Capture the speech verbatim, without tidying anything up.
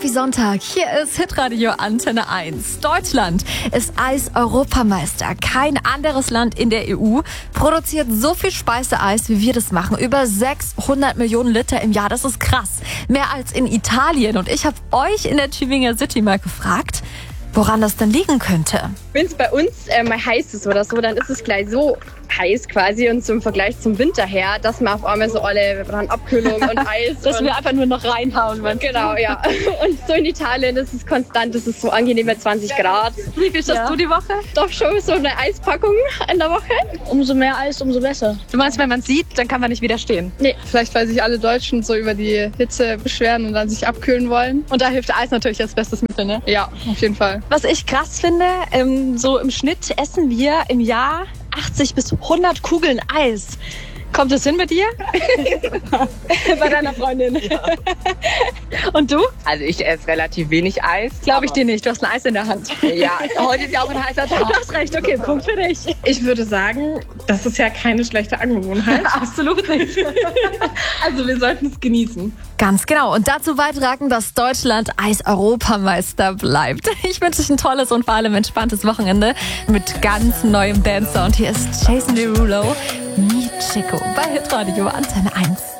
Happy Sonntag. Hier ist Hitradio Antenne eins. Deutschland ist Eis-Europameister. Kein anderes Land in der E U produziert so viel Speiseeis, wie wir das machen. Über sechshundert Millionen Liter im Jahr. Das ist krass. Mehr als in Italien. Und ich habe euch in der Tübinger City mal gefragt, woran das denn liegen könnte. Wenn es bei uns äh, mal heiß ist oder so, dann ist es gleich so heiß quasi und zum Vergleich zum Winter her, dass man auf einmal so alle, wir brauchen Abkühlung und Eis. dass und wir einfach nur noch reinhauen. Genau, ja. Und so in Italien ist es konstant, es ist so angenehm bei zwanzig Grad. Wie viel schaffst Ja. du die Woche? Doch schon so eine Eispackung in der Woche. Umso mehr Eis, umso besser. Du meinst, wenn man sieht, dann kann man nicht widerstehen. Nee. Vielleicht, weil sich alle Deutschen so über die Hitze beschweren und dann sich abkühlen wollen. Und da hilft Eis natürlich als bestes Mittel, ne? Ja, auf jeden Fall. Was ich krass finde, ähm, so im Schnitt essen wir im Jahr achtzig bis hundert Kugeln Eis. Kommt das hin bei dir? Bei deiner Freundin? Ja. Und du? Also ich esse relativ wenig Eis. Glaube ich dir nicht, du hast ein Eis in der Hand. Ja, heute ist ja auch ein heißer Tag. Du hast recht, okay, Punkt für dich. Ich würde sagen, das ist ja keine schlechte Angewohnheit. Absolut nicht. Also wir sollten es genießen. Ganz genau. Und dazu beitragen, dass Deutschland Eis-Europameister bleibt. Ich wünsche euch ein tolles und vor allem entspanntes Wochenende mit ganz neuem Dance-Sound. Hier ist Jason Derulo, Mi Chico bei Hitradio Antenne eins.